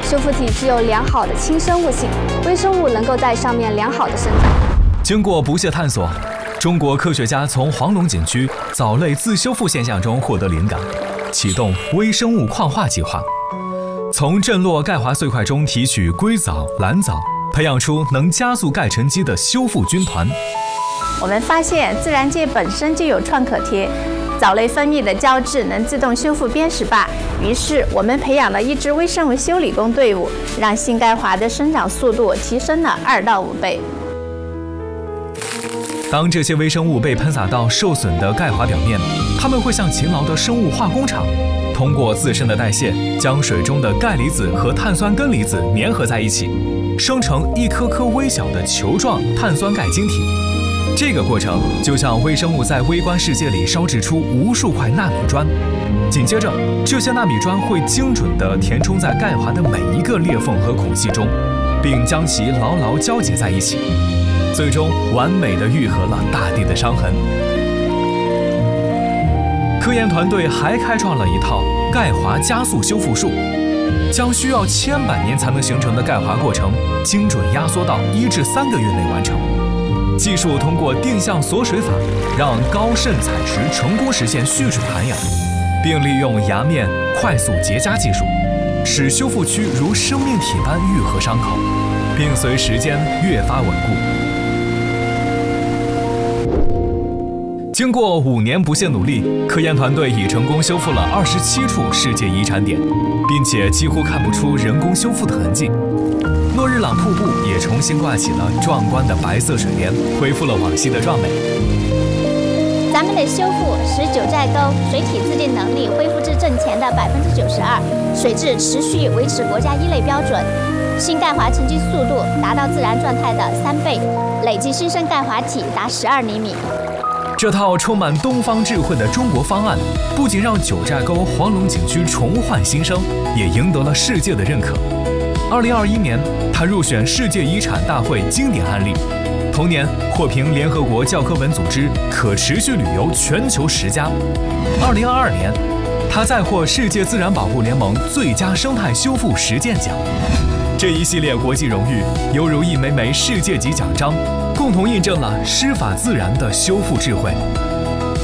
修复体具有良好的亲生物性，微生物能够在上面良好的生长。 经过不懈探索，中国科学家从黄龙景区藻类自修复现象中获得灵感，启动微生物矿化计划，从震落钙华碎块中提取硅藻、蓝藻，培养出能加速钙沉积的修复军团。 我们发现自然界本身就有创可贴，藻类分泌的胶质能自动修复边石坝，于是我们培养了一支微生物修理工队伍，让新钙华的生长速度提升了2到5倍。 当这些微生物被喷洒到受损的钙华表面，它们会像勤劳的生物化工厂，通过自身的代谢，将水中的钙离子和碳酸根离子粘合在一起，生成一颗颗微小的球状碳酸钙晶体。这个过程就像微生物在微观世界里烧制出无数块纳米砖，紧接着这些纳米砖会精准地填充在钙华的每一个裂缝和孔隙中，并将其牢牢交结在一起，最终完美地愈合了大地的伤痕。科研团队还开创了一套钙华加速修复术，将需要千百年才能形成的钙华过程精准压缩到1至3个月内完成。技术通过定向锁水法，让高渗采石成功实现蓄水涵养，并利用牙面快速结痂技术，使修复区如生命体般愈合伤口，并随时间越发稳固。经过5年不懈努力，科研团队已成功修复了27处世界遗产点，并且几乎看不出人工修复的痕迹。诺日朗瀑布也重新挂起了壮观的白色水帘，恢复了往昔的壮美。 咱们的修复使九寨沟水体自净能力恢复至正前的92%，水质持续维持国家1类标准，新钙华沉积速度达到自然状态的3倍，累计新生钙华体达12厘米。 这套充满东方智慧的中国方案，不仅让九寨沟黄龙景区重焕新生，也赢得了世界的认可。2021年，它入选世界遗产大会经典案例，同年获评联合国教科文组织可持续旅游全球10佳。2022年，它再获世界自然保护联盟最佳生态修复实践奖。这一系列国际荣誉，犹如一枚枚世界级奖章，共同印证了师法自然的修复智慧。